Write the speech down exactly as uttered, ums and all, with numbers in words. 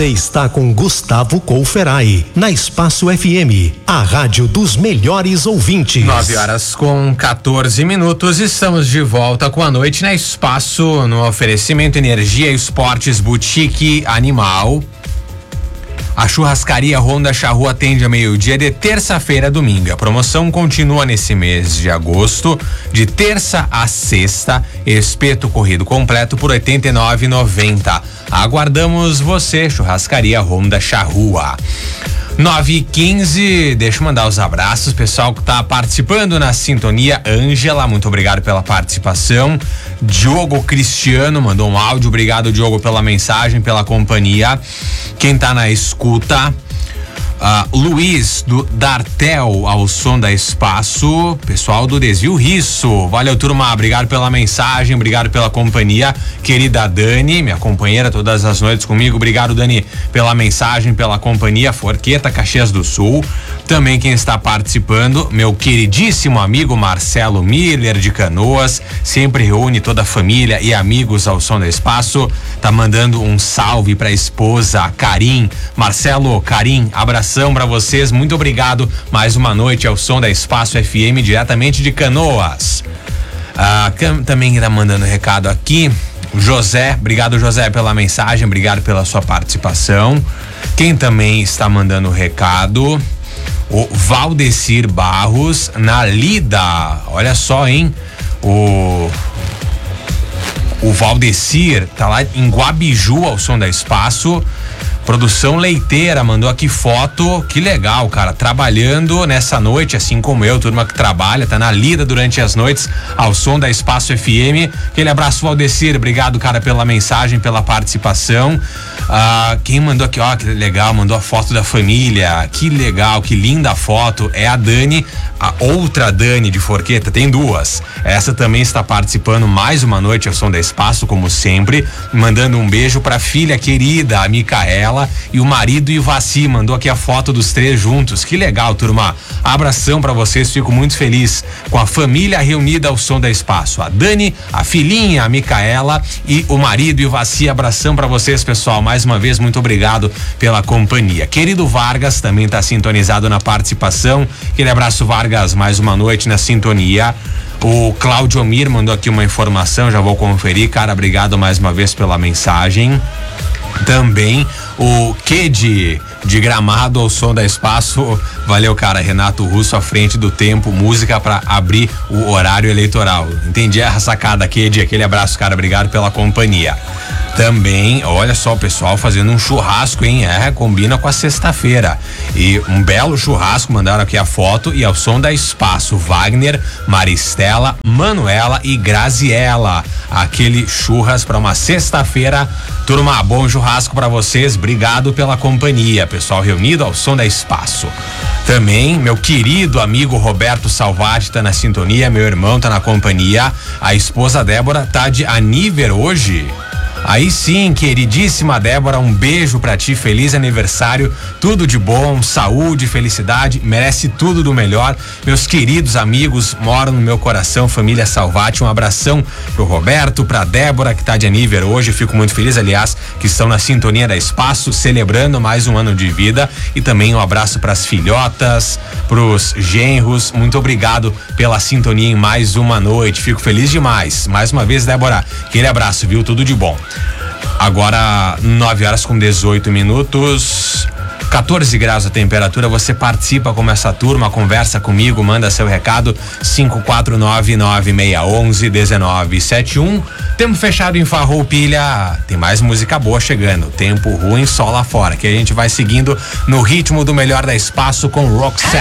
Você está com Gustavo Couferai, na Espaço F M, a rádio dos melhores ouvintes. nove horas com quatorze minutos, estamos de volta com a noite na Espaço, no oferecimento Energia e Esportes Boutique Animal. A churrascaria Honda Charrua atende a meio-dia de terça-feira a domingo. A promoção continua nesse mês de agosto, de terça a sexta, espeto corrido completo por oitenta e nove reais e noventa centavos. Aguardamos você, churrascaria Honda Charrua. nove e quinze, deixa eu mandar os abraços, pessoal que tá participando na sintonia. Ângela, muito obrigado pela participação. Diogo Cristiano mandou um áudio, obrigado Diogo pela mensagem, pela companhia. Quem tá na escuta, uh, Luiz do Dartel ao som da Espaço, pessoal do Desvio Risso, valeu turma, obrigado pela mensagem, obrigado pela companhia. Querida Dani, minha companheira todas as noites comigo, obrigado Dani pela mensagem, pela companhia. Forqueta, Caxias do Sul, também quem está participando, meu queridíssimo amigo Marcelo Miller de Canoas, sempre reúne toda a família e amigos ao som da Espaço, tá mandando um salve pra esposa Karim. Marcelo, Karim, abração pra vocês, muito obrigado, mais uma noite ao som da Espaço F M diretamente de Canoas. Ah, também tá mandando recado aqui José, obrigado José pela mensagem, obrigado pela sua participação. Quem também está mandando recado, o Valdecir Barros na Lida, olha só, hein, o o Valdecir tá lá em Guabiju ao som da Espaço. Produção Leiteira mandou aqui foto, que legal, cara, trabalhando nessa noite, assim como eu, turma que trabalha, tá na lida durante as noites, ao som da Espaço F M. Aquele abraço, Valdecir, obrigado, cara, pela mensagem, pela participação. Ah, quem mandou aqui, ó, que legal, mandou a foto da família, que legal, que linda foto, é a Dani, a outra Dani de Forqueta, tem duas. Essa também está participando mais uma noite ao som da Espaço, como sempre, mandando um beijo pra filha querida, a Micaela, e o marido Ivaci, mandou aqui a foto dos três juntos, que legal, turma, abração pra vocês, fico muito feliz com a família reunida ao som da Espaço, a Dani, a filhinha, a Micaela e o marido Ivaci, abração pra vocês, pessoal, mais uma vez, muito obrigado pela companhia. Querido Vargas também tá sintonizado na participação, aquele abraço Vargas, mais uma noite na sintonia. O Cláudio Mir mandou aqui uma informação, já vou conferir, cara, obrigado mais uma vez pela mensagem. Também o Ked de Gramado ao som da Espaço, valeu, cara, Renato Russo à frente do tempo, música pra abrir o horário eleitoral. Entendi a sacada, Ked, aquele abraço, cara, obrigado pela companhia. Também, olha só o pessoal fazendo um churrasco, hein? É, combina com a sexta-feira. E um belo churrasco, mandaram aqui a foto e ao som da Espaço, Wagner, Maristela, Manuela e Graziella. Aquele churras para uma sexta-feira. Turma, bom churrasco para vocês, obrigado pela companhia, pessoal reunido ao som da Espaço. Também, meu querido amigo Roberto Salvati tá na sintonia, meu irmão tá na companhia, a esposa Débora tá de aniversário hoje. Aí sim, queridíssima Débora, um beijo pra ti, feliz aniversário, tudo de bom, saúde, felicidade, merece tudo do melhor. Meus queridos amigos, moram no meu coração, família Salvati, um abração pro Roberto, pra Débora que tá de aniversário hoje, fico muito feliz, aliás, que estão na sintonia da Espaço, celebrando mais um ano de vida, e também um abraço pras filhotas, pros genros, muito obrigado pela sintonia em mais uma noite, fico feliz demais, mais uma vez, Débora, aquele abraço, viu, tudo de bom. Agora nove horas com dezoito minutos, quatorze graus a temperatura, você participa com essa turma, conversa comigo, manda seu recado, cinco quatro nove nove seis um um um nove sete um. Tempo fechado em Farroupilha, tem mais música boa chegando, tempo ruim só lá fora, que a gente vai seguindo no ritmo do melhor da Espaço com Roxette.